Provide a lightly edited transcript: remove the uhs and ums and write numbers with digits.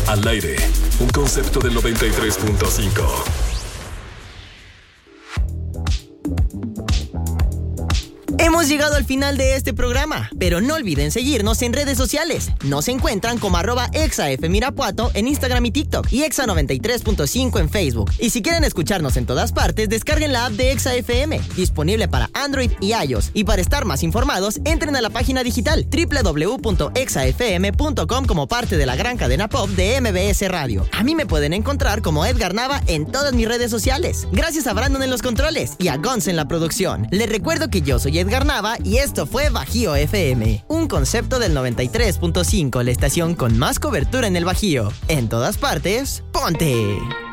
Al aire, un concepto del 93.5. Hemos llegado al final de este programa, pero no olviden seguirnos en redes sociales. Nos encuentran como @exafmirapuato en Instagram y TikTok y Exa 93.5 en Facebook. Y si quieren escucharnos en todas partes, descarguen la app de Exa FM, disponible para Android y iOS. Y para estar más informados, entren a la página digital www.exafm.com como parte de la gran cadena pop de MBS Radio. A mí me pueden encontrar como Edgar Nava en todas mis redes sociales. Gracias a Brandon en los controles y a Gonz en la producción. Les recuerdo que yo soy Edgar Nava y esto fue Bajío FM, un concepto del 93.5, la estación con más cobertura en el Bajío. En todas partes, ¡ponte!